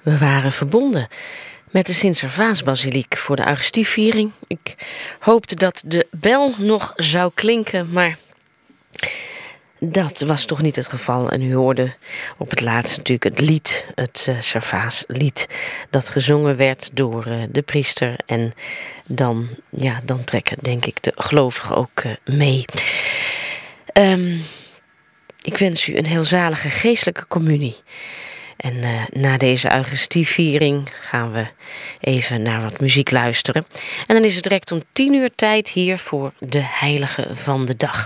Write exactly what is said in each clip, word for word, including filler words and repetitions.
We waren verbonden met de Sint-Servaasbasiliek voor de Eucharistieviering. Ik hoopte dat de bel nog zou klinken, maar dat was toch niet het geval. En u hoorde op het laatst natuurlijk het lied, het uh, Servaaslied, dat gezongen werd door uh, de priester. En dan, ja, dan trekken denk ik de gelovigen ook uh, mee. Um, ik wens u een heel zalige geestelijke communie. En uh, na deze Eucharistieviering gaan we even naar wat muziek luisteren. En dan is het direct om tien uur tijd hier voor de heilige van de dag.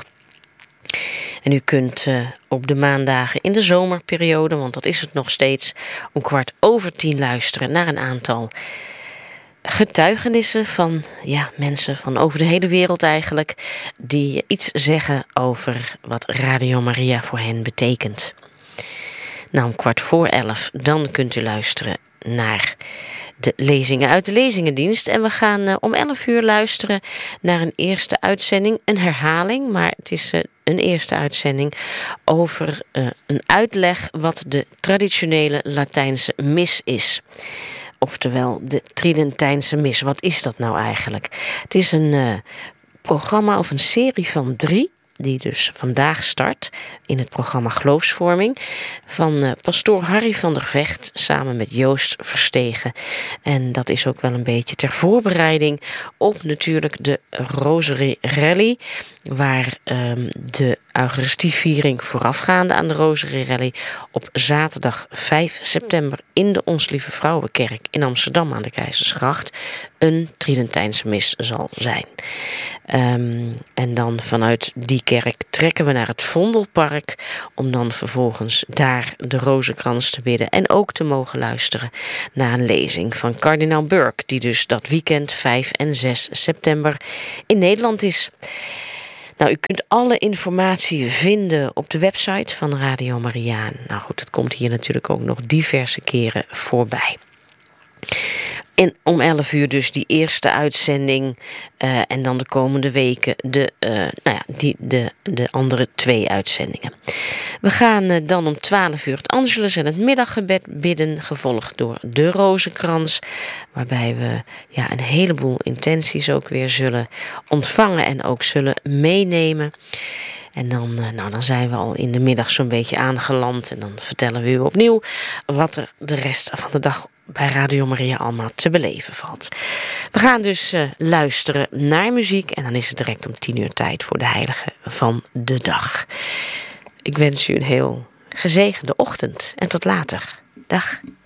En u kunt uh, op de maandagen in de zomerperiode, want dat is het nog steeds, om kwart over tien luisteren naar een aantal getuigenissen van ja, mensen van over de hele wereld eigenlijk, die iets zeggen over wat Radio Maria voor hen betekent. Nou, om kwart voor elf, dan kunt u luisteren naar de lezingen uit de lezingendienst. En we gaan uh, om elf uur luisteren naar een eerste uitzending, een herhaling, maar het is uh, een eerste uitzending over uh, een uitleg wat de traditionele Latijnse mis is. Oftewel de Tridentijnse mis. Wat is dat nou eigenlijk? Het is een uh, programma of een serie van drie, die dus vandaag start in het programma Geloofsvorming, van uh, pastoor Harry van der Vecht samen met Joost Verstegen. En dat is ook wel een beetje ter voorbereiding op natuurlijk de Rosary Rally, waar um, de Eucharistieviering voorafgaande aan de Rosary Rally op zaterdag vijf september in de Ons Lieve Vrouwenkerk in Amsterdam aan de Keizersgracht een Tridentijnse mis zal zijn. Um, en dan vanuit die kerk trekken we naar het Vondelpark om dan vervolgens daar de rozenkrans te bidden en ook te mogen luisteren naar een lezing van kardinaal Burke, die dus dat weekend vijf en zes september in Nederland is. Nou, u kunt alle informatie vinden op de website van Radio Maria. Nou goed, dat komt hier natuurlijk ook nog diverse keren voorbij. En om elf uur dus die eerste uitzending uh, en dan de komende weken de, uh, nou ja, die, de, de andere twee uitzendingen. We gaan uh, dan om twaalf uur het Angelus en het middaggebed bidden, gevolgd door de Rozenkrans, waarbij we ja, een heleboel intenties ook weer zullen ontvangen en ook zullen meenemen. En dan, nou, dan zijn we al in de middag zo'n beetje aangeland. En dan vertellen we u opnieuw wat er de rest van de dag bij Radio Maria allemaal te beleven valt. We gaan dus uh, luisteren naar muziek. En dan is het direct om tien uur tijd voor de heilige van de dag. Ik wens u een heel gezegende ochtend. En tot later. Dag.